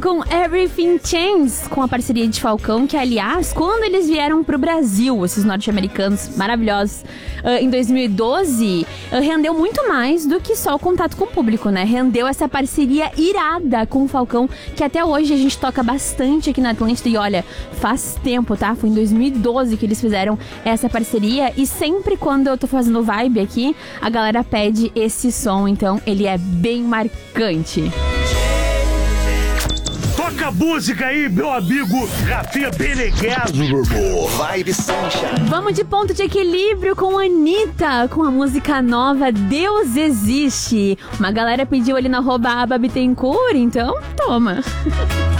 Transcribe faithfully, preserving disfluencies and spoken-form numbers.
com Everything Changes, com a parceria de Falcão, que, aliás, quando eles vieram pro Brasil, esses norte-americanos maravilhosos, uh, em dois mil e doze, uh, rendeu muito mais do que só o contato com o público, né? Rendeu essa parceria irada com o Falcão, que até hoje a gente toca bastante aqui na Atlântida. E olha, faz tempo, tá? Foi em dois mil e doze que eles fizeram essa parceria. E sempre quando eu tô fazendo vibe aqui, a galera pede esse som. Então, ele é bem marcante. Toca a música aí, meu amigo Rafinha Beneguezo, meu irmão. Vibe Sunshine. Vamos de ponto de equilíbrio com a Anitta, com a música nova Deus Existe. Uma galera pediu ali na arroba Aba Bittencourt, então toma.